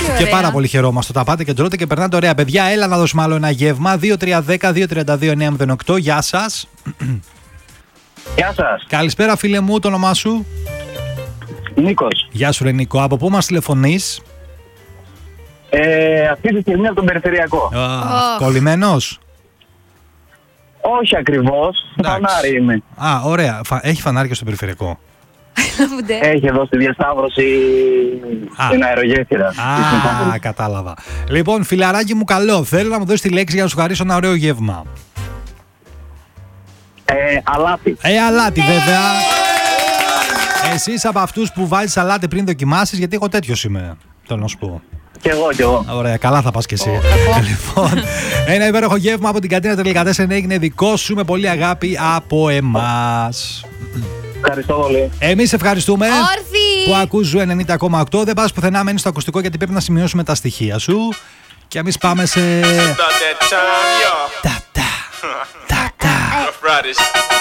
Και πάρα πολύ χαιρόμαστε. Τα πάτε και τρώτε και περνάτε ωραία. Παιδιά, έλα να δώσουμε άλλο ένα γεύμα. 2310-232-908. Γεια σας. Γεια σας. Καλησπέρα, φίλε μου, το όνομά σου? Νίκος. Γεια σου, ρε Νίκο. Από πού μας τηλεφωνείς? Αυτή τη στιγμή από τον Περιφερειακό. Κολλημένος? Όχι ακριβώς. Φανάρι είμαι. Α, ωραία. Έχει φανάρι και στο Περιφερειακό? Έχει εδώ στη διασταύρωση στην αερογέφυρα. Α, κατάλαβα. Λοιπόν, φιλαράκι μου, καλό. Θέλω να μου δώσεις τη λέξη για να σου χαρίσω ένα ωραίο γεύμα. Αλάτι. Αλάτι, βέβαια. Εσύ είσαι από αυτούς που βάζεις αλάτι πριν δοκιμάσεις, γιατί εγώ τέτοιος είμαι. Θέλω να σου πω. Κι εγώ. Ωραία, καλά θα πας κι εσύ. Λοιπόν, ένα υπέροχο γεύμα από την Καντίνα Τελικατέσεν έγινε δικό σου με πολύ αγάπη από εμάς. Ευχαριστώ πολύ. Εμείς ευχαριστούμε. Όρθι! Που ακούς Ζου 90,8. Δεν πας πουθενά, μένεις στο ακουστικό γιατί πρέπει να σημειώσουμε τα στοιχεία σου. Και εμείς πάμε σε...